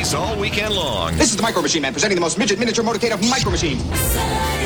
all weekend long. This is the Micro Machine Man presenting the most midget miniature motorcade of Micro Machine.